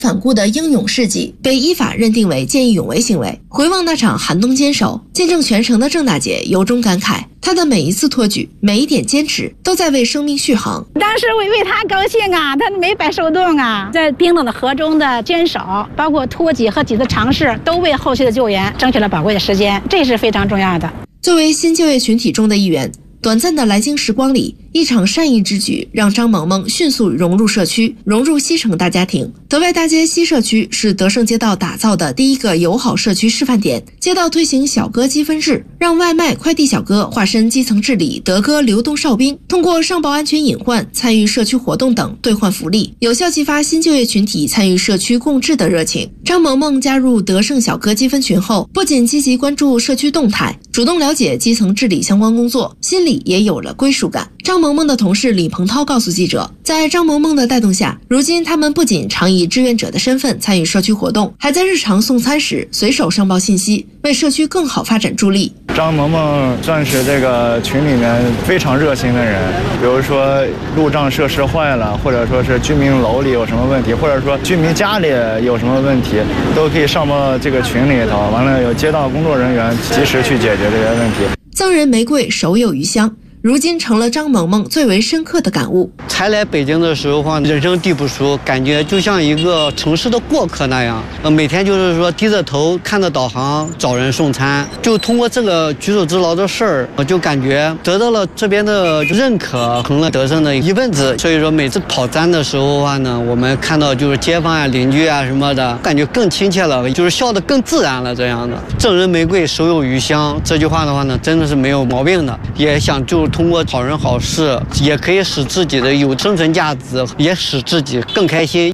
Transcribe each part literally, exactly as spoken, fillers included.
反顾的英勇事迹被依法认定为见义勇为行为。回望那场寒冬坚守、见证全程的郑大姐，由衷感慨，她的每一次托举、每一点坚持，都在为生命续航。 当时为为她高兴啊，她没白受冻啊，在冰冷的河中的坚守，包括托举和几次尝试，都为后续的救援争取了宝贵的时间，这是非常重要的。 作为新就业群体中的一员，短暂的来京时光里，一场善意之举让张萌萌迅速融入社区，融入西城大家庭。德外大街西社区是德胜街道打造的第一个友好社区示范点，街道推行小哥积分制，让外卖快递小哥化身基层治理德哥流动哨兵，通过上报安全隐患、参与社区活动等兑换福利，有效激发新就业群体参与社区共治的热情。张萌萌加入德胜小哥积分群后，不仅积极关注社区动态，主动了解基层治理相关工作，心里也有了归属感。张萌萌的同事李鹏涛告诉记者，在张萌萌的带动下，如今他们不仅常以志愿者的身份参与社区活动，还在日常送餐时随手上报信息，为社区更好发展助力。 张萌萌算是这个群里面非常热心的人，比如说路障设施坏了，或者说是居民楼里有什么问题，或者说居民家里有什么问题，都可以上报这个群里头，完了有街道工作人员及时去解决这些问题。 赠人玫瑰，手有余香，如今成了张萌萌最为深刻的感悟。 才来北京的时候话，人生地不熟，感觉就像一个城市的过客那样。呃，每天就是说低着头看着导航找人送餐，就通过这个举手之劳的事儿，我就感觉得到了这边的认可，成了德胜的一份子。所以说每次跑餐的时候的话呢，我们看到就是街坊啊、邻居啊什么的，感觉更亲切了，就是笑得更自然了这样的。赠人玫瑰，手有余香，这句话的话呢，真的是没有毛病的。也想就通过好人好事，也可以使自己的有生存价值，也使自己更开心。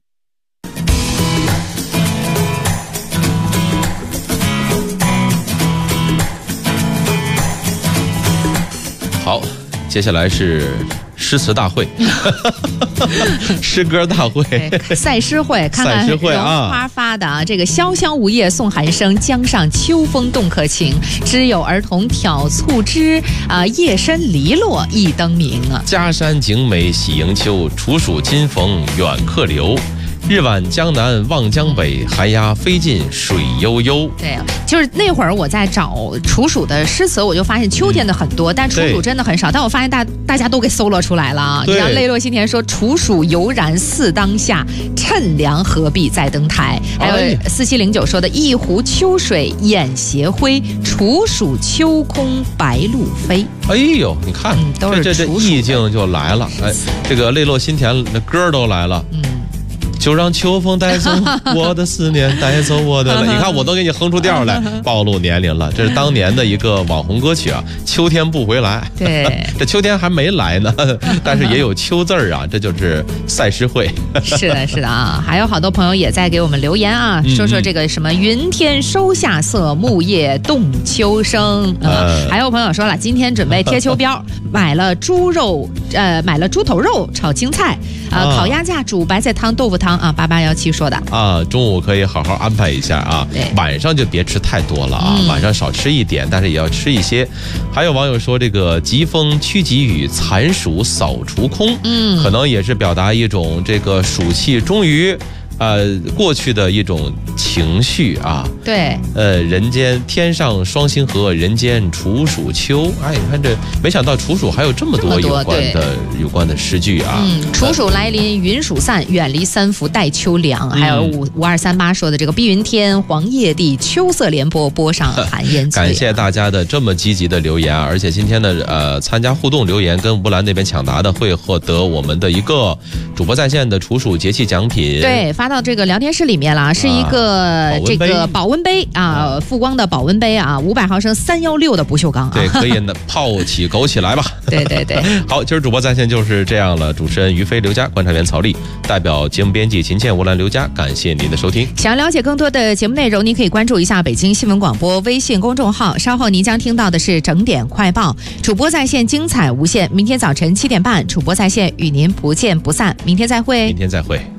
好，接下来是诗词大会，诗歌大会， 赛诗会，看看荣花发的啊，这个潇潇梧叶送寒声，江上秋风动客情。知有儿童挑促织，啊、呃，夜深篱落一灯明啊。 家山景美喜迎秋，处暑今逢远客留。日晚江南望江北，寒鸦飞尽水悠悠。 对，就是那会儿我在找处暑的诗词，我就发现秋天的很多，嗯、但处暑真的很少。但我发现大大家都给搜罗出来了啊！你像泪落心田说处暑犹然似当下，趁凉何必再登台。还有四七零九说的一湖秋水眼斜晖，处暑秋空白鹭飞。 哎呦，你看，嗯、都是这这这意境就来了。哎，这个泪落心田那歌都来了。嗯。就让秋风带走我的思念，带走我的泪。你看，我都给你哼出调来，暴露年龄了。这是当年的一个网红歌曲啊，《秋天不回来》。 对， 这秋天还没来呢，但是也有秋字儿啊，这就是赛诗会。 是的，是的啊，还有好多朋友也在给我们留言啊，说说这个什么云天收夏色，木叶动秋声。呃，还有朋友说了，今天准备贴秋膘，买了猪肉，呃，买了猪头肉炒青菜，呃，啊、烤鸭架煮白菜汤、豆腐汤。啊，八八幺七说的啊，中午可以好好安排一下啊，晚上就别吃太多了啊，嗯、晚上少吃一点，但是也要吃一些。还有网友说，这个疾风驱疾雨，残暑扫除空，嗯，可能也是表达一种这个暑气终于。呃，过去的一种情绪啊， 对， 呃，人间天上双星河，人间处暑秋。哎，你看这，没想到处暑还有这么多有关的有关的诗句啊。 嗯，处暑来临，云暑散，远离三伏待秋凉。嗯、还有五五二三八说的这个碧云天，黄叶地，秋色连波，波上寒烟翠。 感谢大家的这么积极的留言啊！而且今天的呃参加互动留言跟吴兰那边抢答的会获得我们的一个主播在线的处暑节气奖品。 对，发到这个聊天室里面了，是一个、啊、这个保温杯啊，富光的保温杯啊，五百毫升三幺六的不锈钢啊， 对，可以呢，泡起枸杞来吧。 对对对， 好，今儿主播在线就是这样了。主持人于飞、刘佳，观察员曹丽，代表节目编辑秦倩、吴兰、刘佳，感谢您的收听。 想了解更多的节目内容，您可以关注一下北京新闻广播微信公众号。稍后您将听到的是整点快报，主播在线精彩无限。明天早晨七点半，主播在线与您不见不散。明天再会。 明天再会。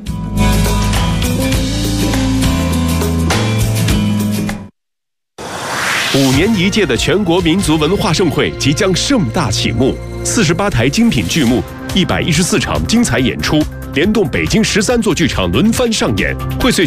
五年一届的全国民族文化盛会即将盛大启幕，四十八台精品剧目一百一十四场精彩演出，联动北京十三座剧场轮番上演，荟萃